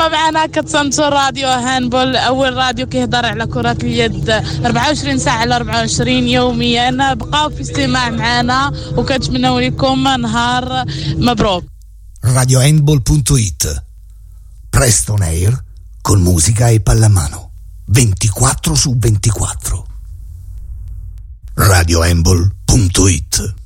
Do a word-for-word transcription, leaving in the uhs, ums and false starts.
متابعينا كتسمعوا راديو هاندبول، أول راديو كيهضر على كرة اليد أربعة وعشرين ساعة على أربعة وعشرين يوميا. بقاو في استماع معنا وكنتمنوا لكم نهار مبروك. radio handball punto it, presto on air con musica e pallamano ventiquattro su ventiquattro. radio handball punto it